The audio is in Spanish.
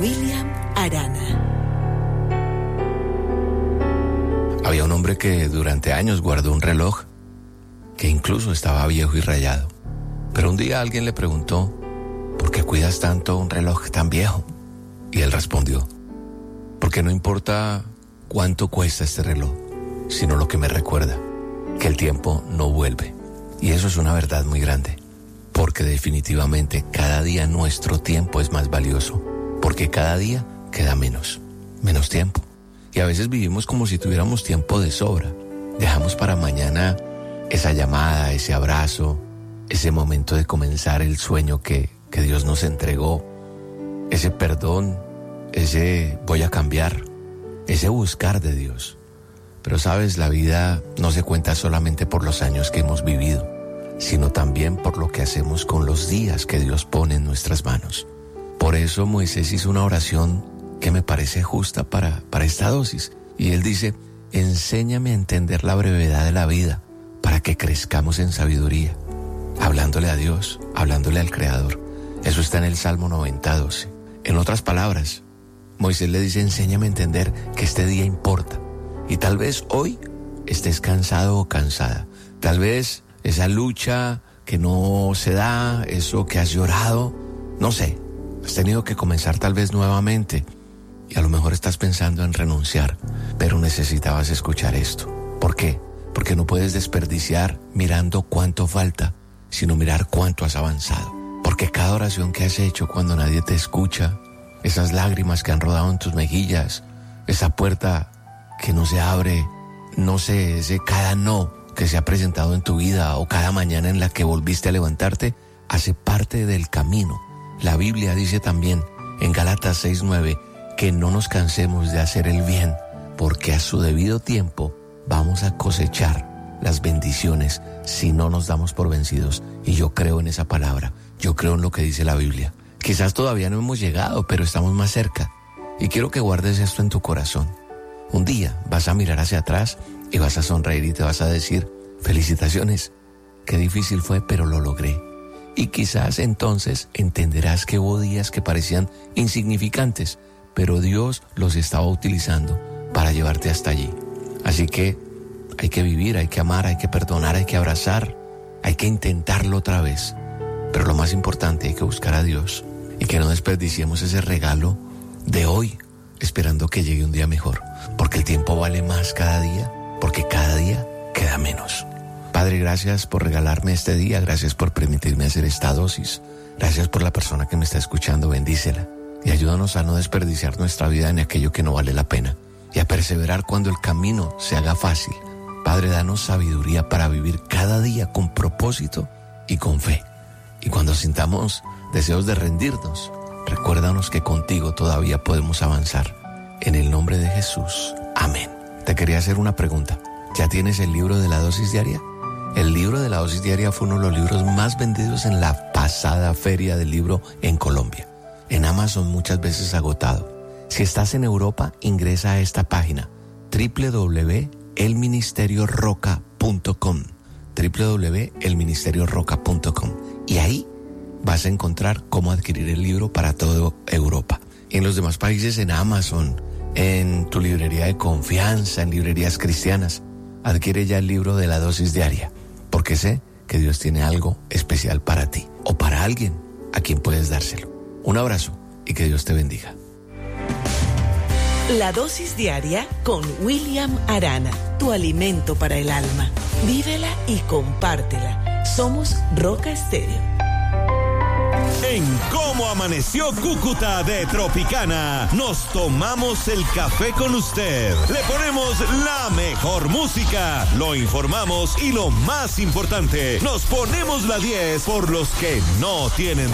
William Arana. Había un hombre que durante años guardó un reloj que incluso estaba viejo y rayado. Pero un día alguien le preguntó: ¿por qué cuidas tanto un reloj tan viejo? Y él respondió: porque no importa cuánto cuesta este reloj, sino lo que me recuerda, que el tiempo no vuelve. Y eso es una verdad muy grande, porque definitivamente cada día nuestro tiempo es más valioso, porque cada día queda menos tiempo. Y a veces vivimos como si tuviéramos tiempo de sobra. Dejamos para mañana esa llamada, ese abrazo, ese momento de comenzar el sueño que Dios nos entregó, ese perdón, ese voy a cambiar, ese buscar de Dios. Pero sabes, la vida no se cuenta solamente por los años que hemos vivido, sino también por lo que hacemos con los días que Dios pone en nuestras manos. Por eso Moisés hizo una oración que me parece justa para esta dosis. Y él dice: enséñame a entender la brevedad de la vida para que crezcamos en sabiduría. Hablándole a Dios, hablándole al Creador. Eso está en el Salmo 90:12. En otras palabras, Moisés le dice: enséñame a entender que este día importa. Y tal vez hoy estés cansado o cansada. Tal vez esa lucha que no se da, eso que has llorado, no sé, has tenido que comenzar tal vez nuevamente. Y a lo mejor estás pensando en renunciar, pero necesitabas escuchar esto. ¿Por qué? Porque no puedes desperdiciar mirando cuánto falta, sino mirar cuánto has avanzado. Porque cada oración que has hecho cuando nadie te escucha, esas lágrimas que han rodado en tus mejillas, esa puerta que no se abre, no sé, ese cada no que se ha presentado en tu vida o cada mañana en la que volviste a levantarte, hace parte del camino. La Biblia dice también en Gálatas 6:9 que no nos cansemos de hacer el bien, porque a su debido tiempo vamos a cosechar las bendiciones si no nos damos por vencidos. Y yo creo en esa palabra, yo creo en lo que dice la Biblia. Quizás todavía no hemos llegado, pero estamos más cerca. Y quiero que guardes esto en tu corazón. Un día vas a mirar hacia atrás y vas a sonreír y te vas a decir: felicitaciones, qué difícil fue, pero lo logré. Y quizás entonces entenderás que hubo días que parecían insignificantes, pero Dios los estaba utilizando para llevarte hasta allí. Así que hay que vivir, hay que amar, hay que perdonar, hay que abrazar, hay que intentarlo otra vez. Pero lo más importante, hay que buscar a Dios y que no desperdiciemos ese regalo de hoy, esperando que llegue un día mejor. Porque el tiempo vale más cada día, porque cada día queda menos. Padre, gracias por regalarme este día, gracias por permitirme hacer esta dosis. Gracias por la persona que me está escuchando, bendícela. Y ayúdanos a no desperdiciar nuestra vida en aquello que no vale la pena. Y a perseverar cuando el camino se haga fácil. Padre, danos sabiduría para vivir cada día con propósito y con fe. Y cuando sintamos deseos de rendirnos, recuérdanos que contigo todavía podemos avanzar. En el nombre de Jesús. Amén. Te quería hacer una pregunta. ¿Ya tienes el libro de la dosis diaria? El libro de la dosis diaria fue uno de los libros más vendidos en la pasada feria del libro en Colombia. En Amazon muchas veces agotado. Si estás en Europa, ingresa a esta página: www.elministerioroca.com www.elministerioroca.com y ahí vas a encontrar cómo adquirir el libro para toda Europa. En los demás países, en Amazon, en tu librería de confianza, en librerías cristianas, adquiere ya el libro de la dosis diaria, porque sé que Dios tiene algo especial para ti o para alguien a quien puedes dárselo. Un abrazo y que Dios te bendiga. La dosis diaria con William Arana, tu alimento para el alma. Vívela y compártela. Somos Roca Estéreo. En Cómo Amaneció Cúcuta de Tropicana, nos tomamos el café con usted. Le ponemos la mejor música, lo informamos y lo más importante, nos ponemos la 10 por los que no tienen